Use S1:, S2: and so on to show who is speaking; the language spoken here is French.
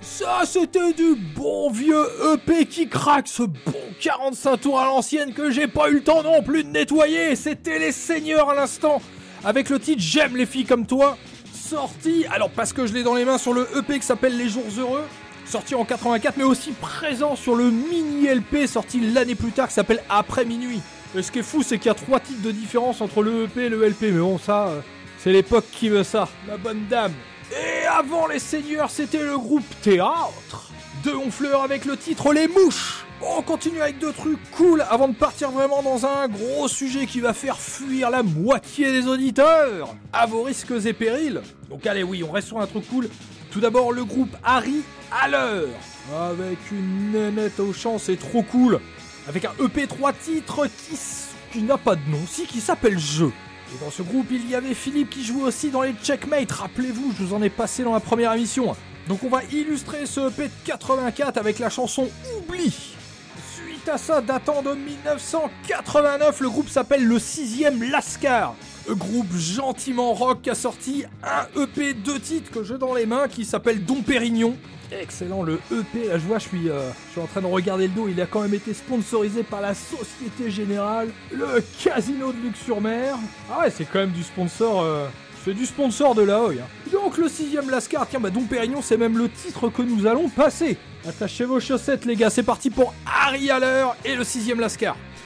S1: Ça, c'était du bon vieux EP qui craque, ce bon 45 tours à l'ancienne que j'ai pas eu le temps non plus de nettoyer. C'était Les Seigneurs à l'instant, avec le titre J'aime les filles comme toi, sorti, alors parce que je l'ai dans les mains sur le EP qui s'appelle Les Jours Heureux, sorti en 84, mais aussi présent sur le mini LP sorti l'année plus tard qui s'appelle Après Minuit. Et ce qui est fou, c'est qu'il y a 3 titres de différence entre le EP et le LP, mais bon, ça, c'est l'époque qui veut ça, ma bonne dame. Et avant Les Seigneurs, c'était le groupe Théâtre de Honfleur avec le titre Les Mouches. On continue avec 2 trucs cool avant de partir vraiment dans un gros sujet qui va faire fuir la moitié des auditeurs. À vos risques et périls. Donc allez, oui, on reste sur un truc cool. Tout d'abord, le groupe Harry à l'heure. Avec une nénette au chant, c'est trop cool. Avec un EP 3 titres qui n'a pas de nom, qui s'appelle Jeu. Et dans ce groupe, il y avait Philippe qui jouait aussi dans les Checkmate. Rappelez-vous, je vous en ai passé dans la première émission. Donc on va illustrer ce EP de 84 avec la chanson Oubli. Suite à ça, datant de 1989, le groupe s'appelle le 6ème Lascar. Un groupe gentiment rock qui a sorti un EP 2 titres que j'ai dans les mains qui s'appelle Dom Pérignon. Excellent, le EP, là je vois, je suis en train de regarder le dos, il a quand même été sponsorisé par la Société Générale, le Casino de Luc-sur-Mer. Ah ouais, c'est quand même du sponsor, c'est du sponsor de la Hoy. Donc le 6ème Lascar, tiens, Dom Pérignon, c'est même le titre que nous allons passer. Attachez vos chaussettes les gars, c'est parti pour Harry à l'heure et le 6ème Lascar.